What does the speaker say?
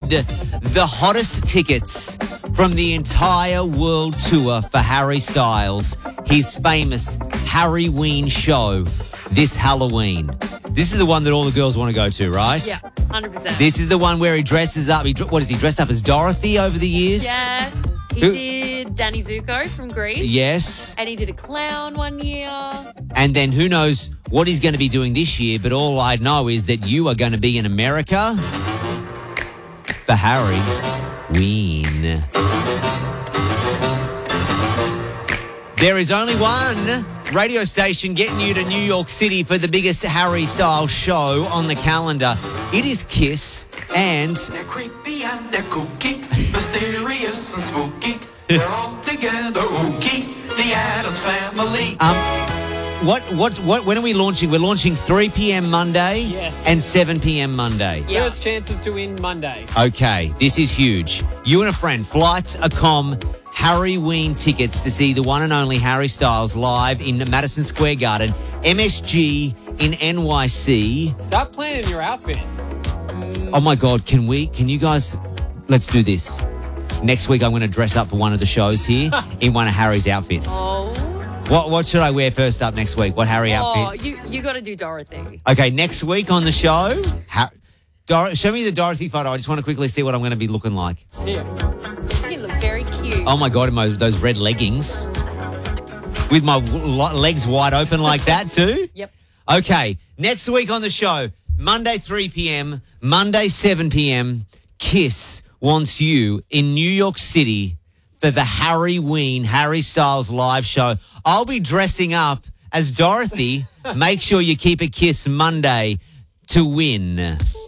the hottest tickets from the entire world tour for Harry Styles, his famous Harryween show this Halloween. This is the one that all the girls want to go to, right? Yeah, 100%. This is the one where he dresses up. What is he dressed up as? Dorothy over the years? Yeah, he did Danny Zuko from Grease. Yes. And he did a clown one year. And then who knows what he's going to be doing this year, but all I know is that you are going to be in America for Harryween. There is only one radio station getting you to New York City for the biggest Harry Styles show on the calendar. It is Kiss, and they're creepy and they're kooky, mysterious and spooky. They're all together ooky, the Addams Family. When are we launching? We're launching 3 p.m. Monday Yes. and 7 p.m. Monday. Yeah. First chances to win Monday. Okay, this is huge. You and a friend, flights, Harryween tickets to see the one and only Harry Styles live in Madison Square Garden, MSG in NYC. Start planning your outfit. Oh my God, can you guys, let's do this. Next week I'm going to dress up for one of the shows here in one of Harry's outfits. Oh, What should I wear first up next week? What Harry outfit? you got to do Dorothy. Okay, next week on the show, show me the Dorothy photo. I just want to quickly see what I'm going to be looking like. Here. You look very cute. Oh my God, in those red leggings with my legs wide open like that too? Yep. Okay, next week on the show, Monday 3 p.m., Monday 7 p.m., Kiss wants you in New York City for the Harryween, Harry Styles live show. I'll be dressing up as Dorothy. Make sure you keep a Kiss Monday to win.